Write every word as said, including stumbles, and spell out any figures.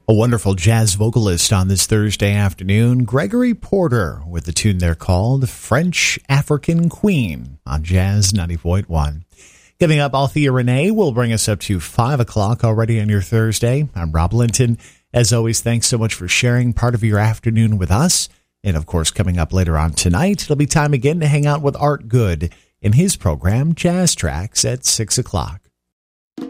A wonderful jazz vocalist on this Thursday afternoon, Gregory Porter, with the tune they're called French African Queen on Jazz ninety point one. Coming up, Althea Renee will bring us up to five o'clock already on your Thursday. I'm Rob Linton. As always, thanks so much for sharing part of your afternoon with us. And of course, coming up later on tonight, it'll be time again to hang out with Art Good in his program, Jazz Tracks, at six o'clock.